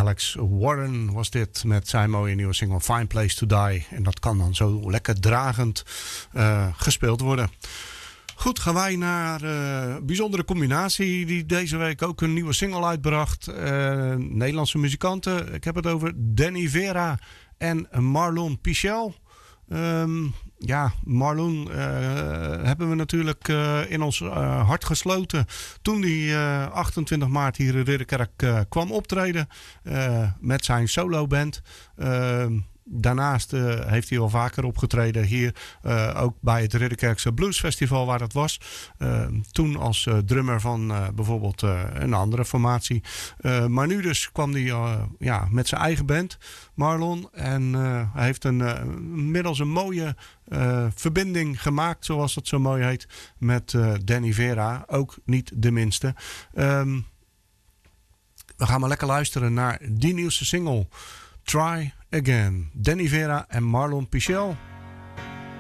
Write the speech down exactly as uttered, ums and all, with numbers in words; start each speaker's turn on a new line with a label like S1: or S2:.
S1: Alex Warren was dit met zijn mooie nieuwe single Fine Place to Die. En dat kan dan zo lekker dragend uh, gespeeld worden. Goed, gaan wij naar een uh, bijzondere combinatie die deze week ook een nieuwe single uitbracht. Uh, Nederlandse muzikanten. Ik heb het over Danny Vera en Marlon Pichel. Um, ja, Marlon uh, hebben we natuurlijk uh, in ons uh, hart gesloten toen hij uh, achtentwintig maart hier in Ridderkerk uh, kwam optreden uh, met zijn soloband. Uh, Daarnaast uh, heeft hij al vaker opgetreden hier, uh, ook bij het Ridderkerkse Blues Festival waar dat was. Uh, toen als uh, drummer van uh, bijvoorbeeld uh, een andere formatie. Uh, maar nu dus kwam hij uh, ja, met zijn eigen band, Marlon. En uh, hij heeft een, uh, middels een mooie uh, verbinding gemaakt, zoals dat zo mooi heet, met uh, Danny Vera. Ook niet de minste. Um, we gaan maar lekker luisteren naar die nieuwste single, Try Again. Danny Vera en Marlon Pichel.